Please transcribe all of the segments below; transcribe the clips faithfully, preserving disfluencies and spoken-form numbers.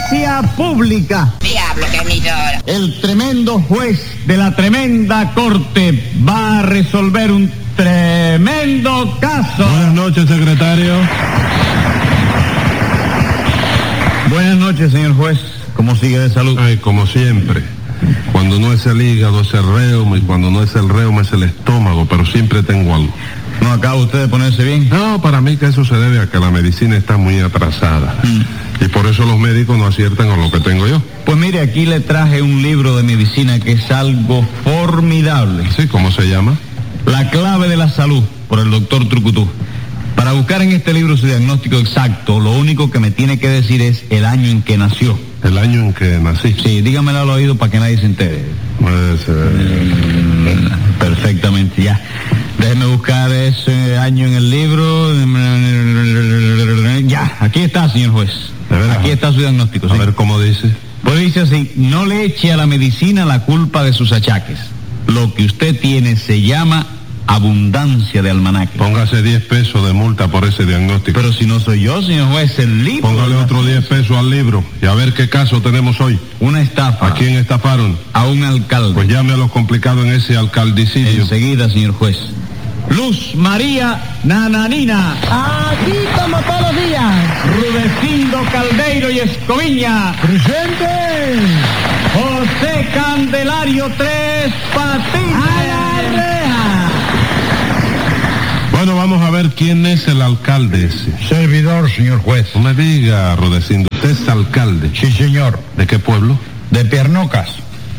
audiencia pública. Diablo, que emisora. El tremendo juez de la tremenda corte va a resolver un tremendo caso. Buenas noches, secretario. Buenas noches, señor juez. ¿Cómo sigue de salud? Ay, como siempre. Cuando no es el hígado es el reuma y cuando no es el reuma es el estómago, pero siempre tengo algo. ¿No acaba usted de ponerse bien? No, para mí que eso se debe a que la medicina está muy atrasada. Mm. Y por eso los médicos no aciertan con lo que tengo yo. Pues mire, aquí le traje un libro de medicina que es algo formidable. Sí, ¿cómo se llama? La clave de la salud, por el doctor Trucutú. Para buscar en este libro su diagnóstico exacto, lo único que me tiene que decir es el año en que nació. ¿El año en que nací? Sí, dígamelo al oído para que nadie se entere. Pues, eh... Perfectamente, ya. Déjeme buscar ese año en el libro. Ya, aquí está, señor juez. Aquí está su diagnóstico. A ¿sí? ver cómo dice. Pues dice así: no le eche a la medicina la culpa de sus achaques. Lo que usted tiene se llama abundancia de almanaque. Póngase diez pesos de multa por ese diagnóstico. Pero si no soy yo, señor juez, el libro. Póngale otro diez pesos al libro y a ver qué caso tenemos hoy. Una estafa. ¿A quién estafaron? A un alcalde. Pues llame a los complicados en ese alcaldicidio. Enseguida, señor juez. Luz María Nananina. Aquí como todos los días. Rudecindo Caldeiro y Escoviña. Presente. José Candelario Tres Patines. A la reja. Bueno, vamos a ver quién es el alcalde ese. Servidor, señor juez. No me diga, Rudecindo, usted es alcalde. Sí, señor. ¿De qué pueblo? De Piernocas.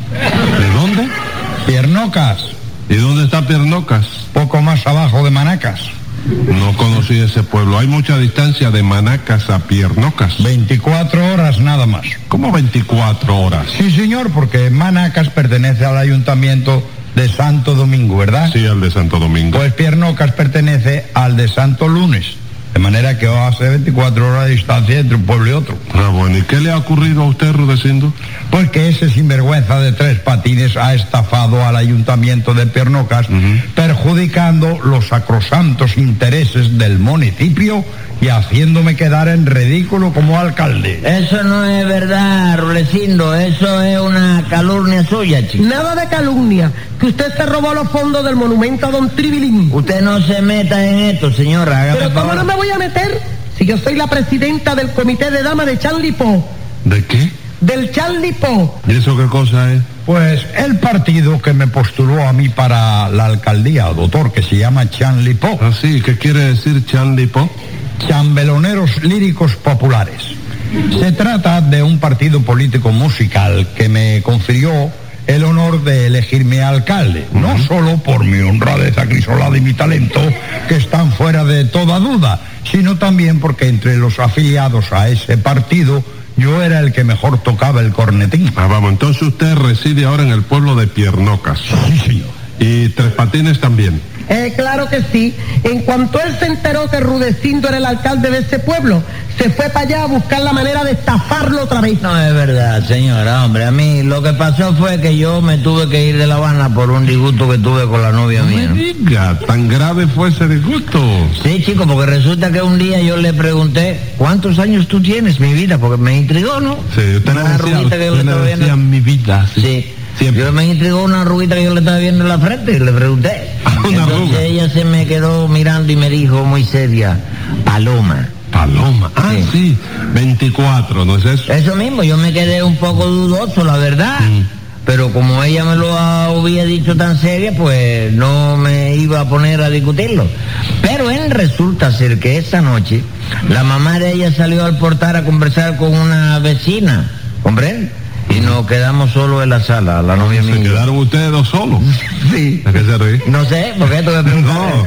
¿De dónde? Piernocas. ¿Y dónde está Piernocas? Poco más abajo de Manacas. No conocí ese pueblo. Hay mucha distancia de Manacas a Piernocas. veinticuatro horas nada más. ¿Cómo veinticuatro horas? Sí, señor, porque Manacas pertenece al ayuntamiento de Santo Domingo, ¿verdad? Sí, al de Santo Domingo. Pues Piernocas pertenece al de Santo Lunes. De manera que hace veinticuatro horas de distancia entre un pueblo y otro. Ah, bueno, ¿y qué le ha ocurrido a usted, Rudecindo? Pues que ese sinvergüenza de Tres Patines ha estafado al ayuntamiento de Piernocas, uh-huh. perjudicando los sacrosantos intereses del municipio y haciéndome quedar en ridículo como alcalde. Eso no es verdad, Rudecindo, eso es una calumnia suya, chico. Nada de calumnia, que usted se robó los fondos del monumento a Don Tribilín. Usted no se meta en esto, señora. Hágame Pero ¿cómo no me voy a meter si yo soy la presidenta del comité de damas de Charlie Po? ¿De qué? Del Charlie Po. ¿Y eso qué cosa es? Pues el partido que me postuló a mí para la alcaldía, doctor, que se llama Charlie Po. Ah, sí, ¿qué quiere decir Charlie Po? Chambeloneros Líricos Populares. Se trata de un partido político musical que me confirió el honor de elegirme alcalde, uh-huh. no solo por mi honradez acrisolada y mi talento, que están fuera de toda duda, sino también porque entre los afiliados a ese partido yo era el que mejor tocaba el cornetín. Ah, vamos, entonces usted reside ahora en el pueblo de Piernocas. Sí, señor. ¿Y Tres Patines también? Eh, claro que sí. En cuanto él se enteró que Rudecindo era el alcalde de ese pueblo, se fue para allá a buscar la manera de estafarlo otra vez. No es verdad, señora, hombre. A mí lo que pasó fue que yo me tuve que ir de La Habana por un disgusto que tuve con la novia no mía. Me diga, ¿tan grave fue ese disgusto? Sí, chico, porque resulta que un día yo le pregunté, ¿cuántos años tú tienes, mi vida? Porque me intrigó, ¿no? Sí, usted Una le decía, arruguita que yo le estaba viendo. mi vida. Sí. sí. Siempre. Yo me intrigó una arruguita que yo le estaba viendo en la frente y le pregunté. Una Entonces arruga. Ella se me quedó mirando y me dijo muy seria, Paloma. Paloma, ah, sí. sí, veinticuatro, ¿no es eso? Eso mismo, yo me quedé un poco dudoso, la verdad. Mm. Pero como ella me lo había dicho tan seria, pues no me iba a poner a discutirlo. Pero en resulta ser que esa noche la mamá de ella salió al portal a conversar con una vecina, ¿comprende? Y nos quedamos solos en la sala, la novia mía. ¿Se quedaron ustedes dos solos? Sí. ¿A qué se ríe? No sé, porque esto me preguntó. No.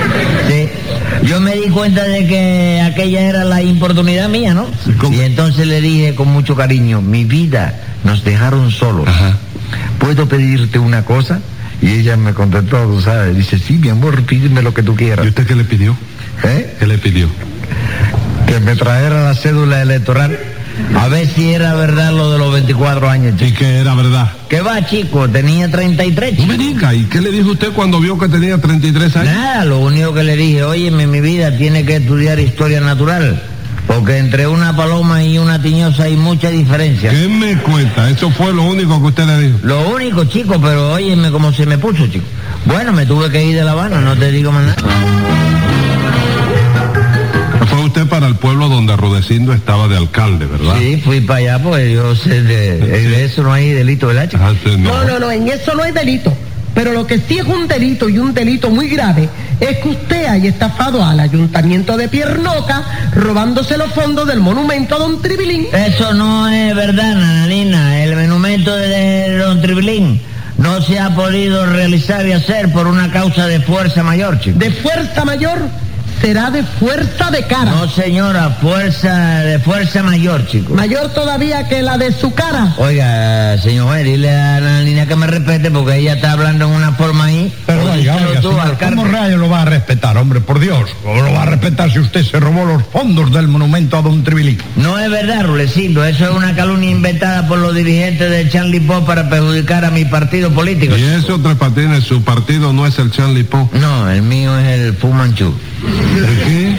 Sí. Yo me di cuenta de que aquella era la importunidad mía, ¿no? ¿Cómo? Y entonces le dije con mucho cariño, mi vida, nos dejaron solos. Ajá. ¿Puedo pedirte una cosa? Y ella me contestó, tú sabes, dice, sí, mi amor, pídeme lo que tú quieras. ¿Y usted qué le pidió? ¿Eh? ¿Qué le pidió? Que me trajera la cédula electoral. A ver si era verdad lo de los veinticuatro años, chico. ¿Y qué era verdad? ¿Qué va, chico? Tenía treinta y tres, chico. No me diga, ¿y qué le dijo usted cuando vio que tenía treinta y tres años? Nada, lo único que le dije, óyeme, mi vida, tiene que estudiar historia natural. Porque entre una paloma y una tiñosa hay mucha diferencia. ¿Qué me cuenta? Eso fue lo único que usted le dijo. Lo único, chico, pero óyeme cómo se me puso, chico. Bueno, me tuve que ir de La Habana, no te digo más nada. Fue usted para el pueblo donde Rudecindo estaba de alcalde, ¿verdad? Sí, fui para allá, pues yo sé, de, de eso no hay delito, ¿verdad, chico? Ah, sí, no. No, no, no, en eso no hay delito. Pero lo que sí es un delito, y un delito muy grave, es que usted haya estafado al ayuntamiento de Piernoca robándose los fondos del monumento a Don Tribilín. Eso no es verdad, nananina. El monumento de Don Tribilín no se ha podido realizar y hacer por una causa de fuerza mayor, chico. De fuerza mayor, será de fuerza de cara. No, señora, fuerza de fuerza mayor, chico. Mayor todavía que la de su cara. Oiga, señor juez, dile a la niña que me respete porque ella está hablando en una forma ahí. Pero O oiga, díselo oiga, tú, señor, alcalde. ¿cómo rayo lo va a respetar, hombre? Por Dios, ¿cómo lo va a respetar si usted se robó los fondos del monumento a Don Tribilín? No es verdad, Rulecindo, eso es una calumnia inventada por los dirigentes del Charlie Pop para perjudicar a mi partido político. Y eso, Tres Patines, su partido no es el Charlie Po. No, el mío es el Fu Manchu. ¿El qué?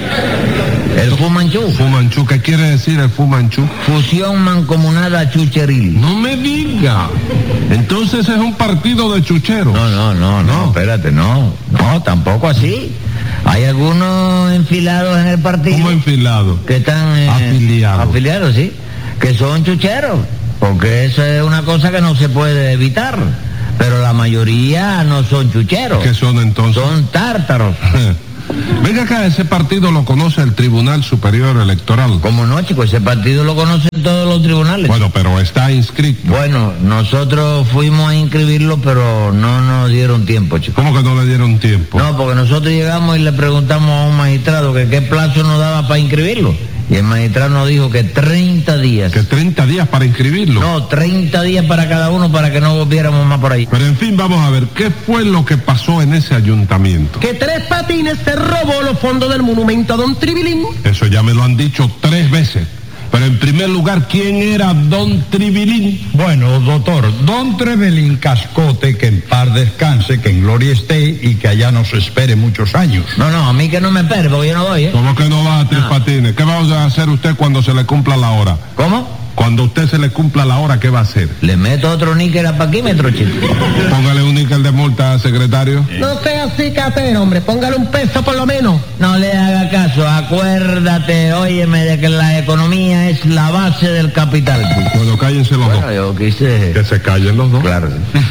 El Fu Manchu. Fumanchu, ¿qué quiere decir el Fumanchu? Fusión mancomunada chucheril. No me diga. Entonces es un partido de chucheros. No, no, no, no, espérate, no. No, tampoco así. Hay algunos enfilados en el partido. ¿Cómo enfilado? Que están eh, Afiliados. afiliados, sí, que son chucheros, porque eso es una cosa que no se puede evitar, pero la mayoría no son chucheros. ¿Qué son entonces? Son tártaros. Venga acá, ese partido lo conoce el Tribunal Superior Electoral. Como no, chicos, ese partido lo conocen todos los tribunales. Bueno, pero está inscrito. Bueno, nosotros fuimos a inscribirlo, pero no nos dieron tiempo, chicos. ¿Cómo que no le dieron tiempo? No, porque nosotros llegamos y le preguntamos a un magistrado que qué plazo nos daba para inscribirlo. Y el magistrado nos dijo que treinta días. Que treinta días para inscribirlo. No, treinta días para cada uno para que no volviéramos más por ahí. Pero en fin, vamos a ver, ¿qué fue lo que pasó en ese ayuntamiento? Que Tres Patines se robó los fondos del monumento a Don Tribilín. Eso ya me lo han dicho tres veces. Pero en primer lugar, ¿quién era Don Tribilín? Bueno, doctor, Don Trevelín Cascote, que en paz descanse, que en gloria esté y que allá nos espere muchos años. No, no, a mí que no me espere porque yo no voy, ¿eh? ¿Cómo que no va a Tres No. Patines? ¿Qué va a hacer usted cuando se le cumpla la hora? ¿Cómo? Cuando a usted se le cumpla la hora, ¿qué va a hacer? Le meto otro níquel a paquímetro, chico. Póngale un níquel de multa, secretario. No sea así, catero, hombre, póngale un peso por lo menos. No le haga caso, acuérdate, óyeme, de que la economía es la base del capital, chico. Bueno, cállense los Bueno, dos. yo quise... Que se callen los dos. Claro.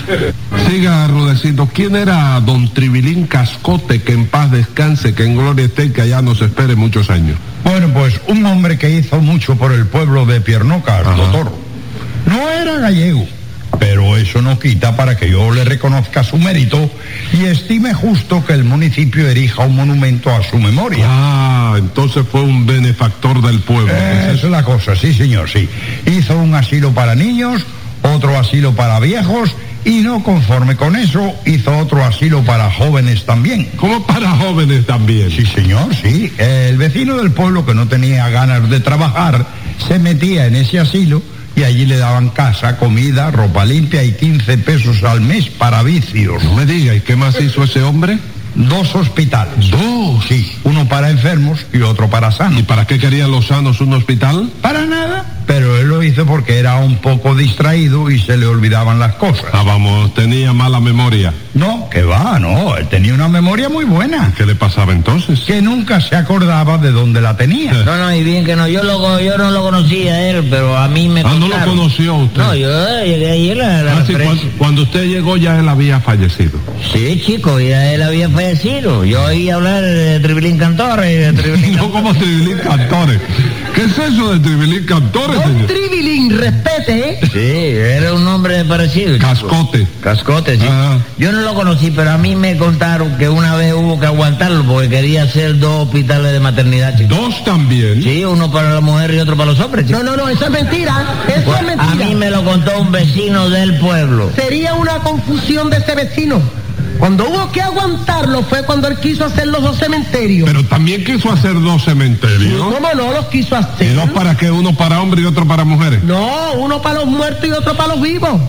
Siga, Rudecindo. ¿Quién era Don Tribilín Cascote, que en paz descanse, que en gloria esté y que allá nos espere muchos años? Bueno, pues un hombre que hizo mucho por el pueblo de Piernocas, Ajá. doctor. No era gallego, pero eso no quita para que yo le reconozca su mérito y estime justo que el municipio erija un monumento a su memoria. Ah, entonces fue un benefactor del pueblo. Esa es la cosa, sí señor, sí. Hizo un asilo para niños, otro asilo para viejos y no conforme con eso hizo otro asilo para jóvenes también. Como para jóvenes también. Sí señor, sí. El vecino del pueblo que no tenía ganas de trabajar se metía en ese asilo y allí le daban casa, comida, ropa limpia y quince pesos al mes para vicios. No me diga, ¿y qué más hizo ese hombre? Dos hospitales. Dos. Sí, uno para enfermos y otro para sanos. ¿Y para qué querían los sanos un hospital? Para nada. Pero él lo hizo porque era un poco distraído y se le olvidaban las cosas. Ah, vamos, tenía mala memoria. No, que va, no. Él tenía una memoria muy buena. ¿Qué le pasaba entonces? Que nunca se acordaba de dónde la tenía. No, no, y bien que no, yo lo, yo no lo conocía a él, pero a mí me Ah, no lo contaron. conoció usted. No, yo llegué ayer a la Ah, sí, referencia. cuando, cuando usted llegó ya él había fallecido. Sí, chico, ya él había fallecido. Yo oí hablar de Tribilín Cantores y de Tribilín No como Tribilín Cantores. ¿Qué es eso de Tribilín Cantores, Don señor? Tribilín, respete, ¿eh? Sí, era un nombre parecido, chico. Cascote. Cascote, sí. Ah. Yo no lo conocí, pero a mí me contaron que una vez hubo que aguantarlo porque quería hacer dos hospitales de maternidad, chico. Dos también. Sí, uno para la mujer y otro para los hombres, chico. No, no, no, eso es mentira. Eso Pues, es a mentira. mí me lo contó un vecino del pueblo. Sería una confusión de ese vecino. Cuando hubo que aguantarlo fue cuando él quiso hacer los dos cementerios. Pero también quiso hacer dos cementerios. ¿Cómo no los quiso ¿Y hacer? dos para qué? ¿Uno para hombres y otro para mujeres? No, uno para los muertos y otro para los vivos.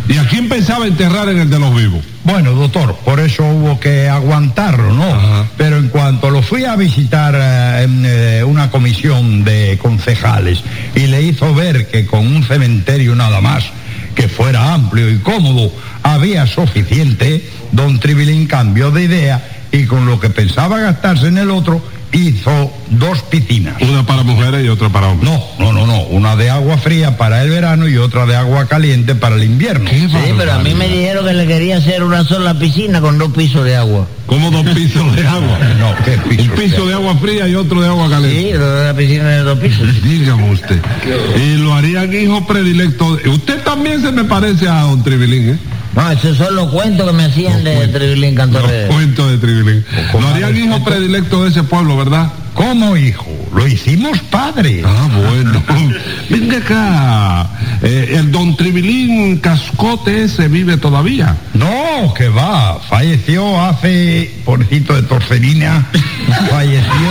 ¿Y a quién pensaba enterrar en el de los vivos? Bueno, doctor, por eso hubo que aguantarlo, ¿no? Ajá. Pero en cuanto lo fui a visitar eh, en eh, una comisión de concejales y le hizo ver que con un cementerio nada más, que fuera amplio y cómodo, había suficiente, don Tribilín cambió de idea y con lo que pensaba gastarse en el otro, hizo dos piscinas. Una para mujeres y otra para hombres. No, no, no, no, una de agua fría para el verano y otra de agua caliente para el invierno. Sí, pero a mí me dijeron que le quería hacer una sola piscina con dos pisos de agua. ¿Cómo dos pisos de agua? No, ¿qué piso? Un piso de agua fría y otro de agua caliente. Sí, la piscina de dos pisos. Dígame usted. Y lo harían hijo predilecto. Usted también se me parece a don Tribilín, ¿eh? No, esos son los cuentos que me hacían de Tribilín Cantorero. Los cuentos de Tribilín. Lo harían hijo predilecto de ese pueblo, ¿verdad? ¿Cómo, hijo? Lo hicimos padre. Ah, bueno. Venga acá. Eh, el don Tribilín Cascote ese vive todavía. No, que va. Falleció hace, pobrecito de torcelina, falleció.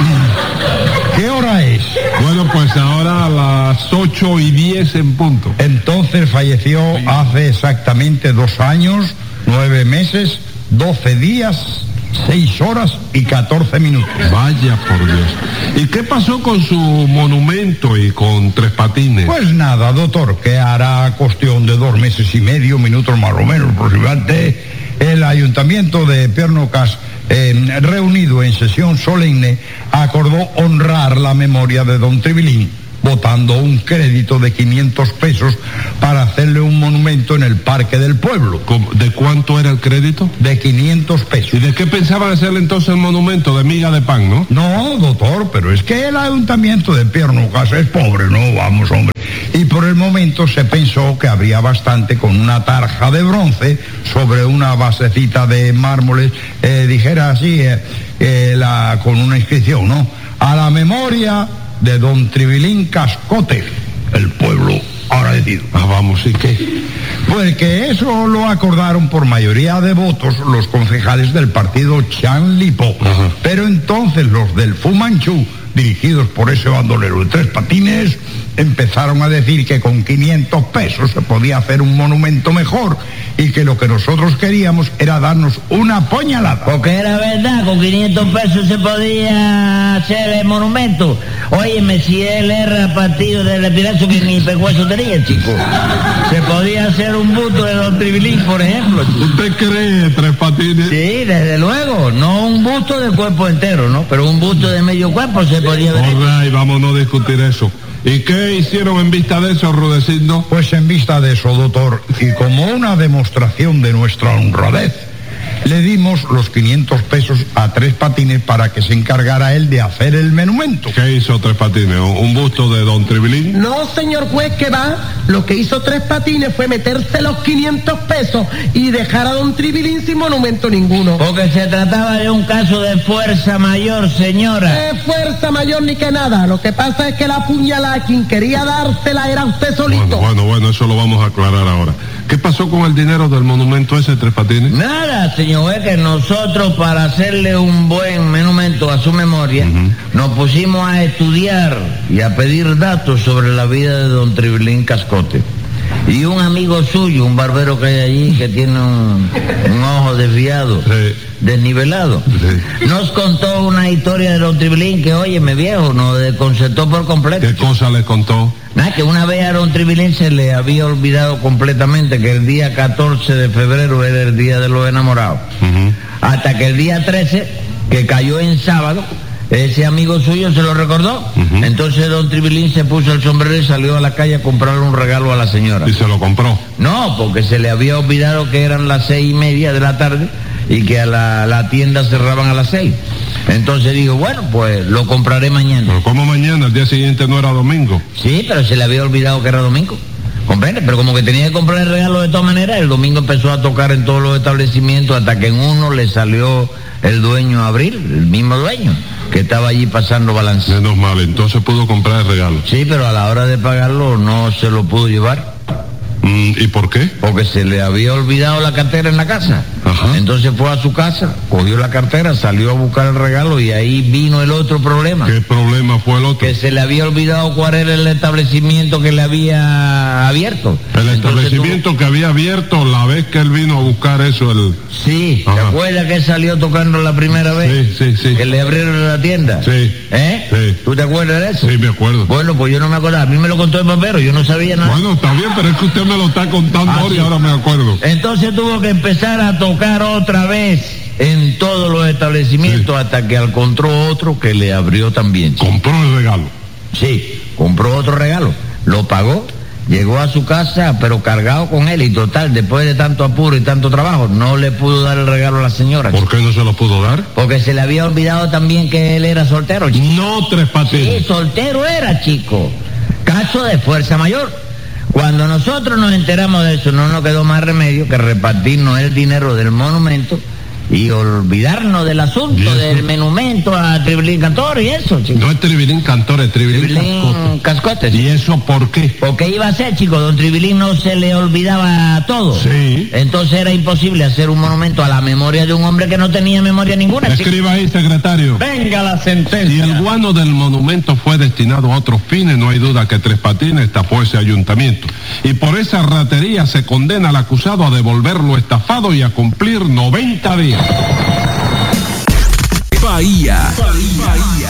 ¿Qué hora es? Bueno, pues ahora a las ocho y diez en punto. Entonces falleció hace exactamente dos años, nueve meses, doce días, seis horas y catorce minutos. Vaya por Dios. ¿Y qué pasó con su monumento y con Tres Patines? Pues nada, doctor, que hará cuestión de dos meses y medio, minutos más o menos, aproximadamente, el ayuntamiento de Piernocas, eh, reunido en sesión solemne, acordó honrar la memoria de don Tribilín, votando un crédito de quinientos pesos para hacerle un monumento en el Parque del Pueblo. ¿De cuánto era el crédito? De quinientos pesos. ¿Y de qué pensaban hacerle entonces el monumento? De miga de pan, ¿no? No, doctor, pero es que el ayuntamiento de Piernocas es pobre, ¿no? Vamos, hombre. Y por el momento se pensó que habría bastante con una tarja de bronce sobre una basecita de mármoles, eh, dijera así, eh, eh, la, con una inscripción, ¿no? A la memoria de don Tribilín Cascote, el pueblo agradecido. Ah, vamos, ¿y qué? Pues que eso lo acordaron por mayoría de votos los concejales del partido Chanlipo. Ajá. Pero entonces los del Fumanchu, dirigidos por ese bandolero de Tres Patines, empezaron a decir que con quinientos pesos se podía hacer un monumento mejor y que lo que nosotros queríamos era darnos una puñalada. Porque era verdad, con quinientos pesos se podía hacer el monumento. Óyeme, si él era partido del Espinazo que ni pecueso tenía, chico. Se podía hacer un busto de don Tribilín, por ejemplo, chico. ¿Usted cree, Tres Patines? Sí, desde luego, no un busto de cuerpo entero, ¿no? Pero un busto de medio cuerpo se podía ver. All right, vamos a no discutir eso. ¿Y qué hicieron en vista de eso, Rudecindo? Pues en vista de eso, doctor, y como una demostración de nuestra honradez, le dimos los quinientos pesos a Tres Patines para que se encargara él de hacer el monumento. ¿Qué hizo Tres Patines? ¿Un busto de don Tribilín? No, señor juez, que va. Lo que hizo Tres Patines fue meterse los quinientos pesos y dejar a don Tribilín sin monumento ninguno. Porque se trataba de un caso de fuerza mayor, señora. Eh, fuerza mayor ni que nada. Lo que pasa es que la puñalada a quien quería dársela era usted solito. Bueno, bueno, bueno, eso lo vamos a aclarar ahora. ¿Qué pasó con el dinero del monumento ese, Tres Patines? Nada, señor juez, que nosotros para hacerle un buen monumento a su memoria, uh-huh, nos pusimos a estudiar y a pedir datos sobre la vida de don Tribilín Cascote. Y un amigo suyo, un barbero que hay allí, que tiene un, un ojo desviado, sí, desnivelado, sí, nos contó una historia de don Tribilín que, óyeme viejo, nos desconcertó por completo. ¿Qué cosa les contó? Nada, que una vez a don Tribilín se le había olvidado completamente que el día catorce de febrero era el día de los enamorados. Uh-huh. Hasta que el día trece, que cayó en sábado, ese amigo suyo se lo recordó. Uh-huh. Entonces don Tribilín se puso el sombrero y salió a la calle a comprarle un regalo a la señora. ¿Y se lo compró? No, porque se le había olvidado que eran las seis y media de la tarde y que a la, la tienda cerraban a las seis. Entonces digo, bueno, pues lo compraré mañana. ¿Pero cómo mañana? El día siguiente no era domingo. Sí, pero se le había olvidado que era domingo. ¿Comprende? Pero como que tenía que comprar el regalo de todas maneras, el domingo empezó a tocar en todos los establecimientos hasta que en uno le salió el dueño a abrir, el mismo dueño, que estaba allí pasando balance. Menos mal, entonces pudo comprar el regalo. Sí, pero a la hora de pagarlo no se lo pudo llevar. Mm, ¿Y por qué? Porque se le había olvidado la cartera en la casa. Ajá. Entonces fue a su casa, cogió la cartera, salió a buscar el regalo y ahí vino el otro problema. ¿Qué problema fue el otro? Que se le había olvidado cuál era el establecimiento que le había abierto. El Entonces establecimiento tuvo... que había abierto la vez que él vino a buscar eso, el... Sí, ¿te Ajá. acuerdas que él salió tocando la primera vez? Sí, sí, sí. Que le abrieron la tienda. Sí. ¿Eh? Sí. ¿Tú te acuerdas de eso? Sí, me acuerdo. Bueno, pues yo no me acordaba. A mí me lo contó el papero, yo no sabía nada. Bueno, está bien, pero es que usted me lo está contando Ah, ahora y sí. ahora me acuerdo. Entonces tuvo que empezar a tocar otra vez en todos los establecimientos Sí. hasta que encontró otro que le abrió también. chico. Compró el regalo. Sí, compró otro regalo, lo pagó, llegó a su casa pero cargado con él y total, después de tanto apuro y tanto trabajo, no le pudo dar el regalo a la señora. ¿Por chico. qué no se lo pudo dar? Porque se le había olvidado también que él era soltero, chico. No, Tres Sí, Patines. soltero era, chico. Caso de fuerza mayor. Cuando nosotros nos enteramos de eso, no nos quedó más remedio que repartirnos el dinero del monumento y olvidarnos del asunto ¿Y eso? del monumento a Tribilín Cantor y eso, chico. No es Tribilín Cantor, es Tribilín Cascote. Tribilín Cascote. ¿Y eso por qué? Porque iba a ser, chico, don Tribilín no se le olvidaba todo. Sí. Entonces era imposible hacer un monumento a la memoria de un hombre que no tenía memoria ninguna, chico. Escriba ahí, secretario. Venga la Si sentencia. el guano del monumento fue destinado a otros fines, no hay duda que Tres Patines estafó ese ayuntamiento. Y por esa ratería se condena al acusado a devolver lo estafado y a cumplir noventa días. Bahía. Bahía.